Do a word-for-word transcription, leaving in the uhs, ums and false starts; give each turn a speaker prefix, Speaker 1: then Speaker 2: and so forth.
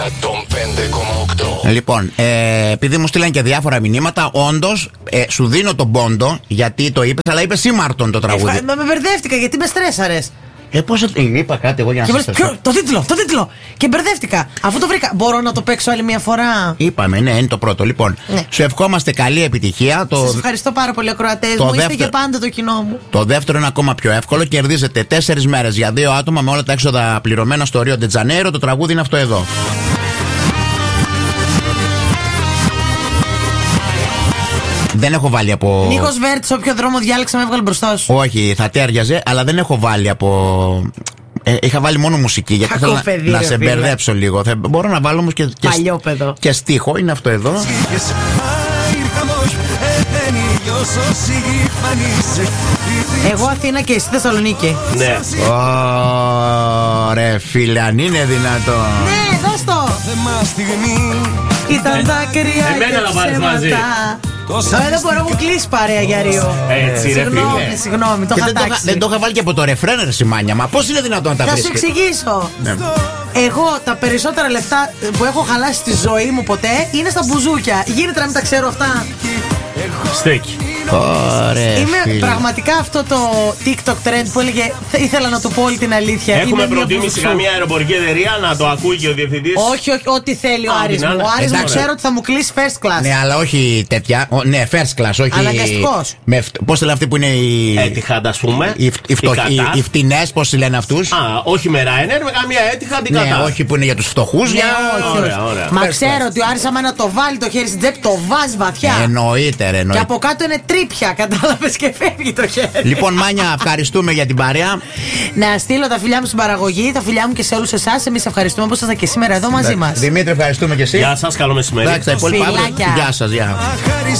Speaker 1: εκατόν πέντε κόμμα οκτώ.
Speaker 2: Λοιπόν, ε, επειδή μου στείλαν και διάφορα μηνύματα, όντως ε, σου δίνω τον πόντο γιατί το είπες, αλλά είπες Σίμαρτον το τραγούδι.
Speaker 3: Ε, μα με μπερδεύτηκα γιατί με στρέσαρες.
Speaker 2: Ε, πώς θα... είπα κάτι εγώ για να
Speaker 3: Και
Speaker 2: σας
Speaker 3: βρες,
Speaker 2: πω.
Speaker 3: ποιο, το τίτλο, το τίτλο. Και μπερδεύτηκα. Αφού το βρήκα, μπορώ να το παίξω άλλη μια φορά.
Speaker 2: Είπαμε, ναι, είναι το πρώτο. Λοιπόν,
Speaker 3: Ναι.
Speaker 2: σου ευχόμαστε καλή επιτυχία. Το...
Speaker 3: Σας ευχαριστώ πάρα πολύ, ακροατές
Speaker 2: το
Speaker 3: μου. Είστε
Speaker 2: δεύτερο-
Speaker 3: και πάντα το κοινό μου.
Speaker 2: Το δεύτερο είναι ακόμα πιο εύκολο. Κερδίζετε τέσσερις μέρες για δύο άτομα με όλα τα έξοδα πληρωμένα στο Ρίο ντε Τζανέιρο. Το τραγούδι είναι αυτό εδώ. Δεν έχω βάλει από.
Speaker 3: Νίκος Βέρτης, όποιο δρόμο διάλεξα με έβγαλε μπροστά σου.
Speaker 2: Όχι, θα τέριαζε, αλλά δεν έχω βάλει από. Ε, είχα βάλει μόνο μουσική γιατί
Speaker 3: Κακό
Speaker 2: θέλω
Speaker 3: παιδί,
Speaker 2: να, να
Speaker 3: ρε
Speaker 2: σε
Speaker 3: φίλε.
Speaker 2: μπερδέψω λίγο. Θα, μπορώ να βάλω όμως και, και,
Speaker 3: Παλιό παιδό.
Speaker 2: και στίχο. Είναι αυτό εδώ.
Speaker 3: Εγώ Αθήνα και εσύ Θεσσαλονίκη.
Speaker 4: Ναι.
Speaker 2: Ωραία, φίλε, αν είναι δυνατόν.
Speaker 3: Ναι, δώσ' το. Ήταν δάκρυα
Speaker 4: εμένα να
Speaker 3: και
Speaker 4: βάλεις μαζί.
Speaker 3: ψέματα. Ε, δεν μπορώ, μου κλείσει παρέα για Ρίο.
Speaker 4: Έτσι, ρε
Speaker 3: Συγγνώμη,
Speaker 4: φίλε.
Speaker 3: συγγνώμη, το
Speaker 2: Και
Speaker 3: είχα
Speaker 2: δεν, το, είχα-
Speaker 3: τάξει.
Speaker 2: δεν το είχα βάλει και από το ρεφρέν, ρε Σιμάνια. Μα πώς είναι δυνατόν να τα
Speaker 3: Θα σου
Speaker 2: βρίσκεις.
Speaker 3: εξηγήσω.
Speaker 2: Ναι.
Speaker 3: Εγώ τα περισσότερα λεφτά που έχω χαλάσει στη ζωή μου ποτέ είναι στα μπουζούκια. Γίνεται να μην τα ξέρω αυτά.
Speaker 4: Στέκει.
Speaker 2: Ωραία,
Speaker 3: Είμαι
Speaker 2: φίλε.
Speaker 3: πραγματικά αυτό το TikTok trend που έλεγε «Θα- ήθελα να του πω όλη την αλήθεια.
Speaker 4: Έχουμε
Speaker 3: Είμαι μια
Speaker 4: προτίμηση
Speaker 3: μπουζού».
Speaker 4: καμία αεροπορική εταιρεία να το ακούει και ο διευθυντής.
Speaker 3: Όχι, όχι, ό,τι θέλει ο
Speaker 4: Α,
Speaker 3: Άρης
Speaker 4: την
Speaker 3: μου.
Speaker 4: άλλη.
Speaker 3: Ο Άρης μου
Speaker 2: Εντάξει.
Speaker 3: ξέρω ότι θα μου κλείσει first class.
Speaker 2: Ναι, αλλά όχι τέτοια. Ο- Ναι, first class, όχι.
Speaker 3: Αναγκαστικός.
Speaker 2: Με, πώς λένε αυτοί που είναι οι.
Speaker 4: Έτυχα, ας πούμε.
Speaker 2: Οι, οι, φτωχοί- οι,
Speaker 4: Κατάρ.
Speaker 2: οι φτηνές, πώς λένε αυτούς.
Speaker 4: Α, όχι με Ryanair, με καμία έτυχα την
Speaker 2: Ναι,
Speaker 4: κατά.
Speaker 2: όχι που είναι για τους φτωχούς.
Speaker 3: Ναι,
Speaker 2: για...
Speaker 3: όχι,
Speaker 4: ωραία,
Speaker 3: όχι.
Speaker 4: ωραία.
Speaker 3: Μα
Speaker 2: First
Speaker 3: ξέρω
Speaker 2: class.
Speaker 3: ότι ο Άρης άμα να το βάλει το χέρι στην τσέπη το βάζει βαθιά.
Speaker 2: Εννοείται, ρε,
Speaker 3: Και
Speaker 2: εννοείται.
Speaker 3: από κάτω είναι τρίπια, κατάλαβες, και φεύγει το χέρι.
Speaker 2: Λοιπόν, Μάνια, ευχαριστούμε για την παρέα.
Speaker 3: Να στείλω τα φιλιά μου στην παραγωγή, τα φιλιά μου και σε όλους εσάς. Εμείς ευχαριστούμε που ήσασταν και σήμερα εδώ μαζί μας.
Speaker 2: Δημήτρη, ευχαριστούμε και εσύ.
Speaker 4: Γεια σας, καλό μεσημέρι.
Speaker 2: Εντάξει, τα υπόλοιπα αύριο.
Speaker 3: Φιλάκια.
Speaker 2: Γεια σας, γεια.